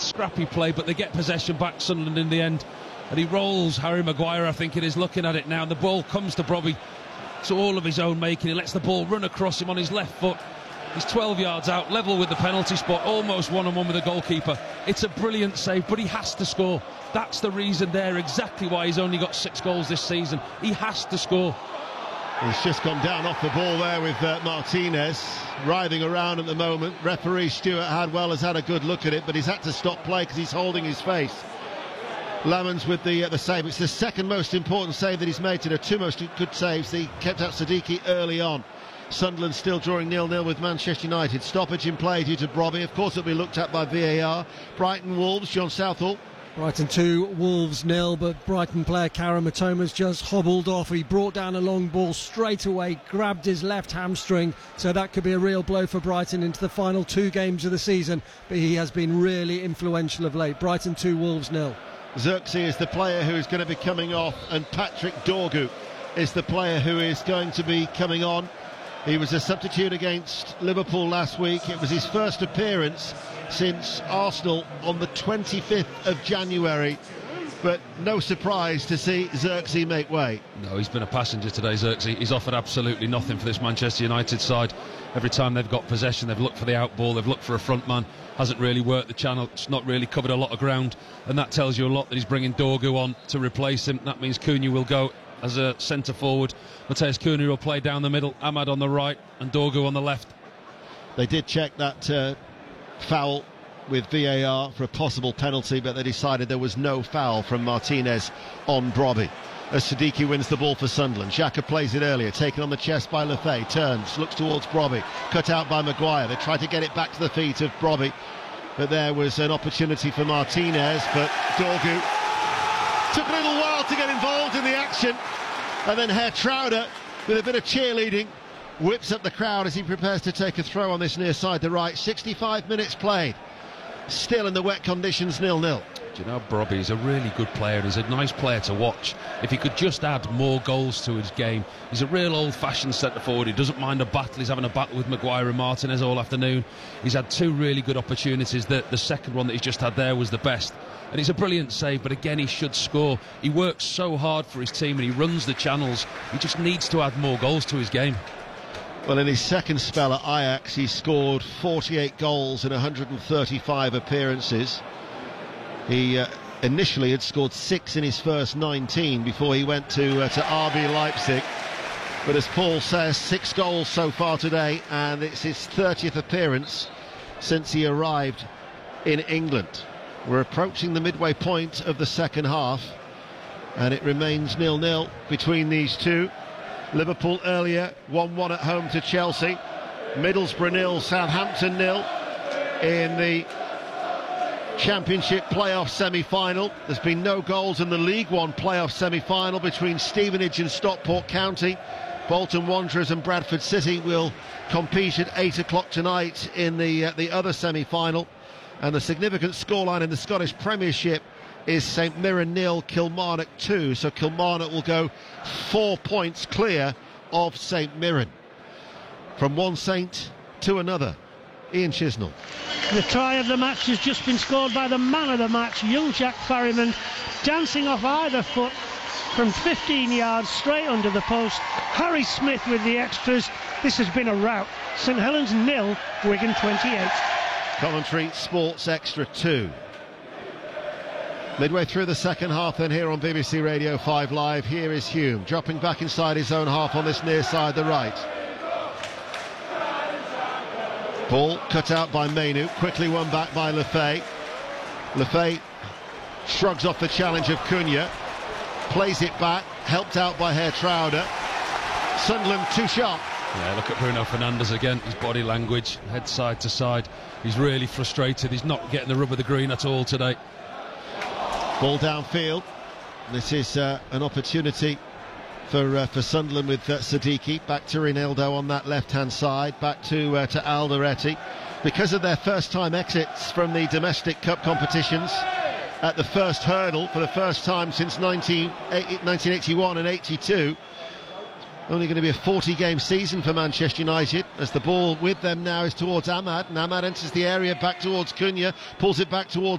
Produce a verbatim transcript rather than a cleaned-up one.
scrappy play, but they get possession back, Sunderland, in the end. And he rolls Harry Maguire, I think it is, looking at it now. The ball comes to Brobby, to all of his own making. He lets the ball run across him on his left foot. He's twelve yards out, level with the penalty spot, almost one-on-one with the goalkeeper. It's a brilliant save, but he has to score. That's the reason there, exactly why he's only got six goals this season. He has to score. He's just gone down off the ball there with uh, Martinez, writhing around at the moment. Referee Stuart Hadwell has had a good look at it, but he's had to stop play because he's holding his face. Lamans with the uh, the save. It's the second most important save that he's made today. Two most good saves. He kept out Siddiqui early on. Sunderland still drawing nil nil with Manchester United. Stoppage in play due to Brobby. Of course, it'll be looked at by V A R. Brighton Wolves, John Southall. Brighton two, Wolves nil, but Brighton player Karen Matoma's just hobbled off. He brought down a long ball straight away, grabbed his left hamstring, so that could be a real blow for Brighton into the final two games of the season, but he has been really influential of late. Brighton two, Wolves nil. Xerxes is the player who is going to be coming off, and Patrick Dorgu is the player who is going to be coming on. He was a substitute against Liverpool last week. It was his first appearance since Arsenal on the twenty-fifth of January. But no surprise to see Xerxes make way. No, he's been a passenger today, Xerxes. He's offered absolutely nothing for this Manchester United side. Every time they've got possession, they've looked for the out ball, they've looked for a front man. Hasn't really worked the channel, it's not really covered a lot of ground. And that tells you a lot that he's bringing Dorgu on to replace him. That means Cunha will go as a centre forward. Matheus Cunha will play down the middle, Ahmad on the right and Dorgu on the left. They did check that uh, foul with V A R for a possible penalty, but they decided there was no foul from Martinez on Brobby. As Siddiqui wins the ball for Sunderland. Xhaka plays it earlier, taken on the chest by Lefay, turns, looks towards Brobby, cut out by Maguire. They tried to get it back to the feet of Brobby, but there was an opportunity for Martinez, but Dorgu took a little while to get involved in the action, and then Herr Trauder, with a bit of cheerleading, whips up the crowd as he prepares to take a throw on this near side the right. sixty-five minutes played, still in the wet conditions, nil nil. Do you know, Brobby is a really good player. He's a nice player to watch. If he could just add more goals to his game. He's a real old-fashioned centre-forward. He doesn't mind a battle. He's having a battle with Maguire and Martinez all afternoon. He's had two really good opportunities. The, the second one that he's just had there was the best. And it's a brilliant save, but again, he should score. He works so hard for his team and he runs the channels. He just needs to add more goals to his game. Well, in his second spell at Ajax, he scored forty-eight goals in one hundred thirty-five appearances. He uh, initially had scored six in his first nineteen before he went to uh, to R B Leipzig. But as Paul says, six goals so far today, and it's his thirtieth appearance since he arrived in England. We're approaching the midway point of the second half, and it remains nil nil between these two. Liverpool earlier, one one at home to Chelsea. Middlesbrough nil, Southampton nil in the Championship playoff semi-final. There's been no goals in the League One playoff semi-final between Stevenage and Stockport County. Bolton Wanderers and Bradford City will compete at eight o'clock tonight in the uh, the other semi-final. And the significant scoreline in the Scottish Premiership is St Mirren nil, Kilmarnock two. So Kilmarnock will go four points clear of St Mirren. From one Saint to another, Ian Chisnell. The try of the match has just been scored by the man of the match, young Jack Farriman, dancing off either foot from fifteen yards straight under the post. Harry Smith with the extras. This has been a rout. St Helens nil, Wigan twenty-eight. Commentary Sports Extra two. Midway through the second half then here on B B C Radio five Live, here is Hume dropping back inside his own half on this near side, the right. Ball cut out by Mainu, quickly won back by Lefay. Lefay shrugs off the challenge of Cunha, plays it back, helped out by Herr Trauder. Sunderland too sharp. Yeah, look at Bruno Fernandes again, his body language, head side to side. He's really frustrated, he's not getting the rub of the green at all today. Ball downfield. This is uh, an opportunity for uh, for Sunderland with uh, Siddiqui. Back to Ronaldo on that left-hand side. Back to uh, to Alderete. Because of their first-time exits from the domestic cup competitions at the first hurdle for the first time since nineteen eighty-one and eighty-two. Only going to be a forty-game season for Manchester United, as the ball with them now is towards Ahmad, and Ahmad enters the area back towards Cunha, pulls it back towards